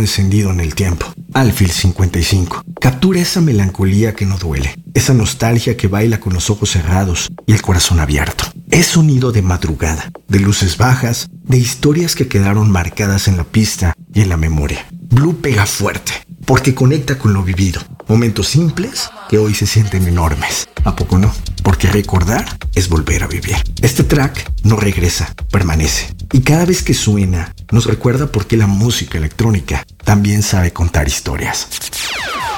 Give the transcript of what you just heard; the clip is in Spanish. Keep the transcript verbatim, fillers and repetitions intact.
descendido en el tiempo. Alfield cincuenta y cinco captura esa melancolía que no duele, esa nostalgia que baila con los ojos cerrados y el corazón abierto. Es sonido de madrugada, de luces bajas, de historias que quedaron marcadas en la pista y en la memoria. Blue pega fuerte, porque conecta con lo vivido. Momentos simples que hoy se sienten enormes. ¿A poco no? Porque recordar es volver a vivir. Este track no regresa, permanece. Y cada vez que suena, nos recuerda por qué la música electrónica también sabe contar historias.